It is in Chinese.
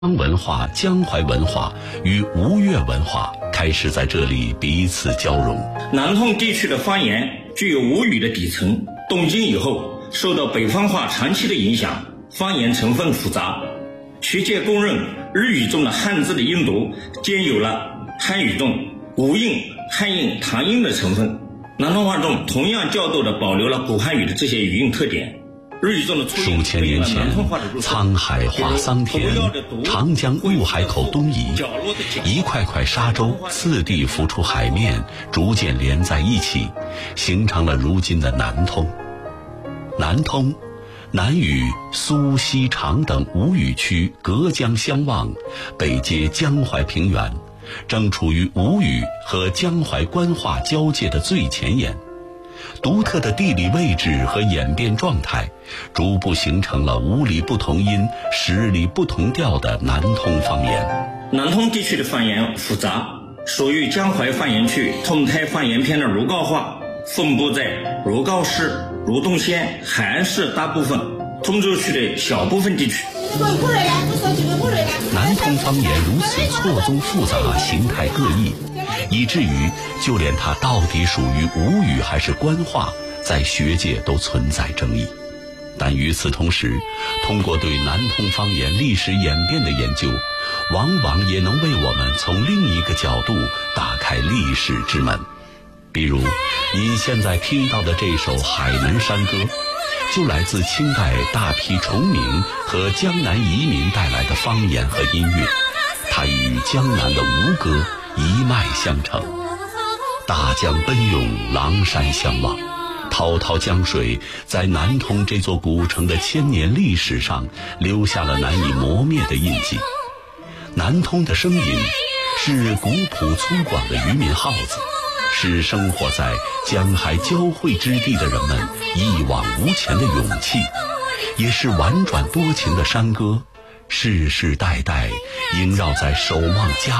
文化、江淮文化与吴越文化开始在这里彼此交融。 南通地区的方言具有吴语的底层，东晋以后受到北方化长期的影响，方言成分复杂。学界公认，日语中的汉字的音读兼有了汉语中吴音、汉音、唐音的成分。南通话中同样较多地保留了古汉语的这些语音特点。 数千年前，沧海化桑田，长江入海口东移，一块块沙洲次第浮出海面，逐渐连在一起，形成了如今的南通。南通，南与苏锡常等5语区隔江相望，北接江淮平原，正处于吴语和江淮官话交界的最前沿。独特的地理位置和演变状态，逐步形成了5里不同音、10里不同调的南通方言。 南通地区的方言复杂，属于江淮方言区通台方言片的如皋话，分布在如皋市、如东县、海安市大部分、通州区的小部分地区。 南通方言如此错综复杂，形态各异，以至于就连它到底属于吴语还是官话，在学界都存在争议。但与此同时，通过对南通方言历史演变的研究，往往也能为我们从另一个角度打开历史之门。比如您现在听到的这首《海南山歌》，就来自清代大批崇明和江南移民带来的方言和音乐，它与江南的吴歌一脉相承。大江奔涌，狼山相望，滔滔江水在南通这座古城的1000年历史上留下了难以磨灭的印记。南通的声音是古朴粗犷的渔民号子，是生活在江海交汇之地的人们一往无前的勇气，也是婉转多情的山歌，世世代代萦绕在守望家